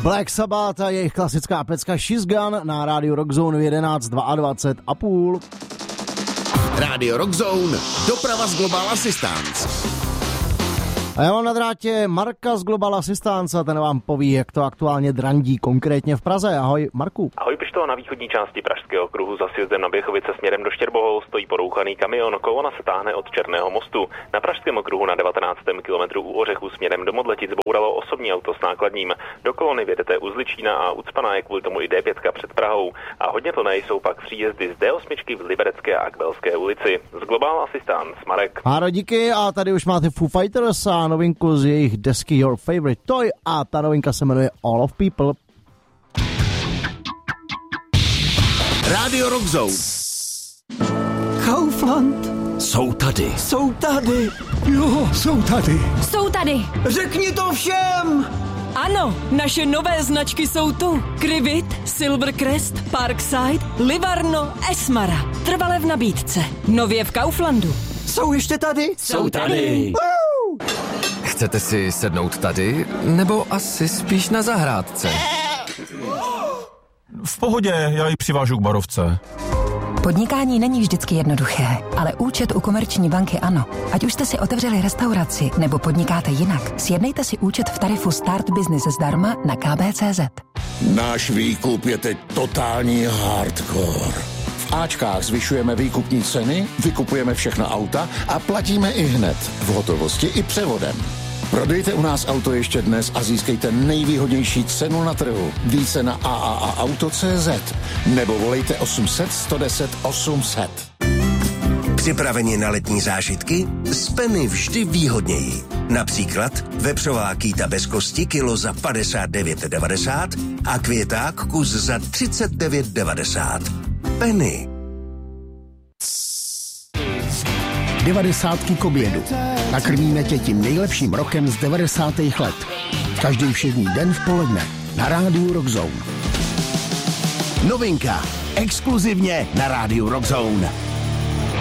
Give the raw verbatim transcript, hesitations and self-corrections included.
Black Sabbath a jejich klasická pecka She's Gone na rádiu Rockzone jedenáct dvacet dva a půl. Rádio Rockzone, doprava z Global Assistance. A já mám na drátě Marka z Global Assistance a ten vám poví, jak to aktuálně drandí konkrétně v Praze. Ahoj, Marku. Ahoj, Pišto, na východní části Pražského kruhu za sjezdem na Běchovice směrem do Štěrbohol stojí porouchaný kamion, kolona se táhne od Černého mostu. Na Pražském okruhu na devatenáctém kilometru u Ořechu směrem do Modletic bouralo osobní auto s nákladním. Do kolony vědete u Zličína a ucpaná je kvůli tomu i D pět před Prahou. A hodně plné jsou pak příjezdy z D osm v Liberecké a Akbelské ulici. Z Global Assistance, Marek. Áro, díky, a tady už máte Foo Fighters a novinku z jejich desky Your Favorite Toy a ta novinka se jmenuje All of People. Rádio Rockzone. Kaufland. Jsou tady. Jsou tady. Jo, jsou tady. Jsou tady. Řekni to všem. Ano, naše nové značky jsou tu. Krivit, Silvercrest, Parkside, Livarno, Esmara. Trvale v nabídce. Nově v Kauflandu. Jsou ještě tady? Jsou tady. Chcete si sednout tady, nebo asi spíš na zahrádce? V pohodě, já ji přivážu k barovce. Podnikání není vždycky jednoduché, ale účet u Komerční banky ano. Ať už jste si otevřeli restauraci nebo podnikáte jinak, sjednejte si účet v tarifu Start Business zdarma na k b tečka cé zet. Náš výkup je teď totální hardcore. V Ačkách zvyšujeme výkupní ceny, vykupujeme všechna auta a platíme i hned, v hotovosti i převodem. Prodejte u nás auto ještě dnes a získejte nejvýhodnější cenu na trhu. Více na a a a auto tečka cé zet nebo volejte osm set, sto deset, osm set. Připraveni na letní zážitky? Z Penny vždy výhodněji. Například vepřová kýta bez kosti kilo za padesát devět devadesát a květák kus za třicet devět devadesát. Penny. Devadesátky k obědu. Nakrmíme tě tím nejlepším rokem z devadesátých let. Každý všední den v poledne na rádiu Rockzone. Novinka. Exkluzivně na rádiu Rockzone.